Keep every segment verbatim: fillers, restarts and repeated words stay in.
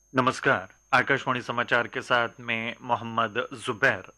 नमस्कार। आकाशवाणी समाचार के साथ मैं मोहम्मद जुबैर।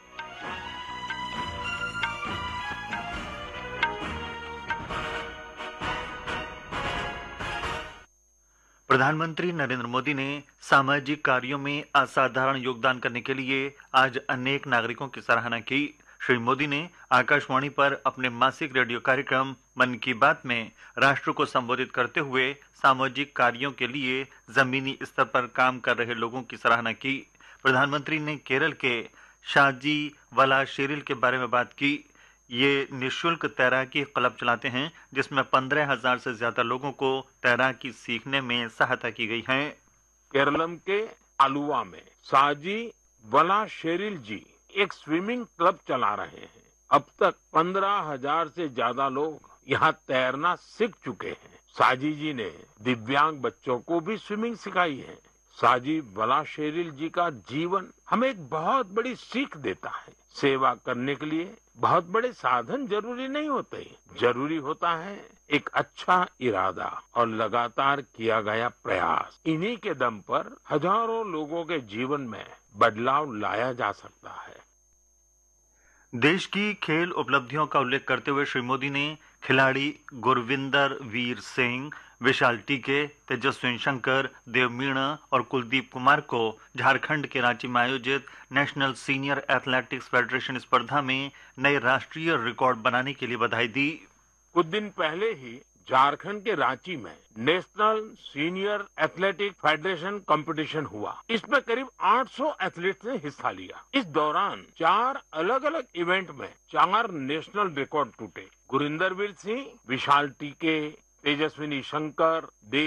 प्रधानमंत्री नरेंद्र मोदी ने सामाजिक कार्यों में असाधारण योगदान करने के लिए आज अनेक नागरिकों की सराहना की। श्री मोदी ने आकाशवाणी पर अपने मासिक रेडियो कार्यक्रम मन की बात में राष्ट्र को संबोधित करते हुए सामाजिक कार्यों के लिए जमीनी स्तर पर काम कर रहे लोगों की सराहना की। प्रधानमंत्री ने केरल के शाजी वाला शेरिल के बारे में बात की। ये निःशुल्क तैराकी क्लब चलाते हैं, जिसमें पंद्रह हजार से ज्यादा लोगों को तैराकी सीखने में सहायता की गई है। केरलम के आलुवा में साजी वला शेरिल जी एक स्विमिंग क्लब चला रहे हैं। अब तक पंद्रह हजार से ज्यादा लोग यहाँ तैरना सीख चुके हैं। साजी जी ने दिव्यांग बच्चों को भी स्विमिंग सिखाई है। साजी वला शेरिल जी का जीवन हमें एक बहुत बड़ी सीख देता है। सेवा करने के लिए बहुत बड़े साधन जरूरी नहीं होते, जरूरी होता है एक अच्छा इरादा और लगातार किया गया प्रयास। इन्हीं के दम पर हजारों लोगों के जीवन में बदलाव लाया जा सकता है। देश की खेल उपलब्धियों का उल्लेख करते हुए श्री मोदी ने खिलाड़ी गुरविंदर वीर सिंह, विशाल टीके, तेजस्विन शंकर, देवमीणा और कुलदीप कुमार को झारखंड के रांची में आयोजित नेशनल सीनियर एथलेटिक्स फेडरेशन स्पर्धा में नए राष्ट्रीय रिकॉर्ड बनाने के लिए बधाई दी। कुछ दिन पहले ही झारखंड के रांची में national senior athletic federation competition हुआ। इसमें करीब आठ सौ एथलीट्स ने हिस्सा लिया। इस दौरान चार अलग अलग इवेंट में चार नेशनल रिकॉर्ड टूटे। गुरिंदर वीर सिंह, विशाल टीके, तेजस्विनी शंकर, देव